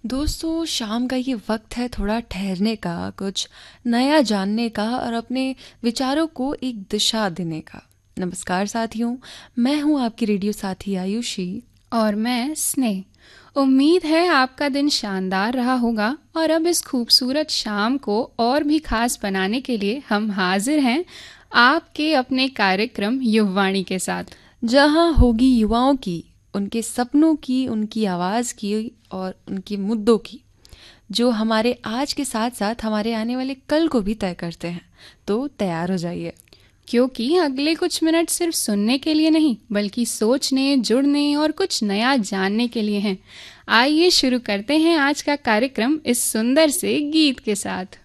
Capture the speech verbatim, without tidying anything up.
दोस्तों, शाम का ये वक्त है थोड़ा ठहरने का, कुछ नया जानने का और अपने विचारों को एक दिशा देने का। नमस्कार साथियों, मैं हूँ आपकी रेडियो साथी आयुषी। और मैं स्नेह। उम्मीद है आपका दिन शानदार रहा होगा और अब इस खूबसूरत शाम को और भी खास बनाने के लिए हम हाजिर हैं आपके अपने कार्यक्रम युववाणी के साथ, जहाँ होगी युवाओं की, उनके सपनों की, उनकी आवाज़ की और उनके मुद्दों की, जो हमारे आज के साथ साथ हमारे आने वाले कल को भी तय करते हैं। तो तैयार हो जाइए, क्योंकि अगले कुछ मिनट सिर्फ सुनने के लिए नहीं बल्कि सोचने, जुड़ने और कुछ नया जानने के लिए हैं। आइए शुरू करते हैं आज का कार्यक्रम इस सुंदर से गीत के साथ।